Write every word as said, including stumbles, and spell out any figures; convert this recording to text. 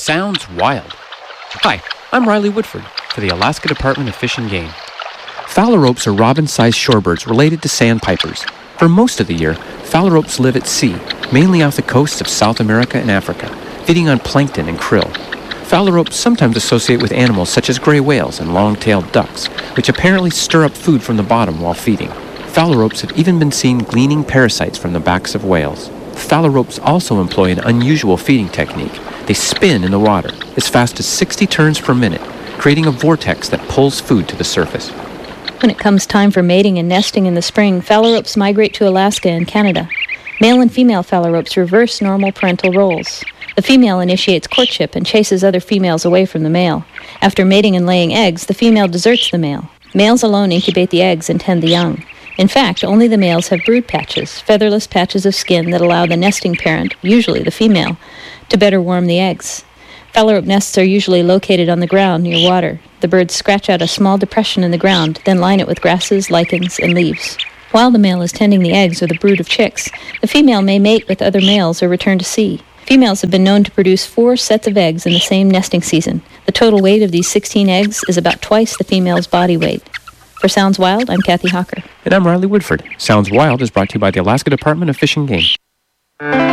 Sounds wild. Hi, I'm Riley Woodford for the Alaska Department of Fish and Game. Phalaropes are robin-sized shorebirds related to sandpipers. For most of the year, phalaropes live at sea, mainly off the coasts of South America and Africa, feeding on plankton and krill. Phalaropes sometimes associate with animals such as gray whales and long-tailed ducks, which apparently stir up food from the bottom while feeding. Phalaropes have even been seen gleaning parasites from the backs of whales. Phalaropes also employ an unusual feeding technique. They spin in the water as fast as sixty turns per minute, creating a vortex that pulls food to the surface. When it comes time for mating and nesting in the spring, phalaropes migrate to Alaska and Canada. Male and female phalaropes reverse normal parental roles. The female initiates courtship and chases other females away from the male. After mating and laying eggs, the female deserts the male. Males alone incubate the eggs and tend the young. In fact, only the males have brood patches, featherless patches of skin that allow the nesting parent, usually the female, to better warm the eggs. Phalarope nests are usually located on the ground near water. The birds scratch out a small depression in the ground, then line it with grasses, lichens, and leaves. While the male is tending the eggs or the brood of chicks, the female may mate with other males or return to sea. Females have been known to produce four sets of eggs in the same nesting season. The total weight of these sixteen eggs is about twice the female's body weight. For Sounds Wild, I'm Kathy Hawker. And I'm Riley Woodford. Sounds Wild is brought to you by the Alaska Department of Fish and Game.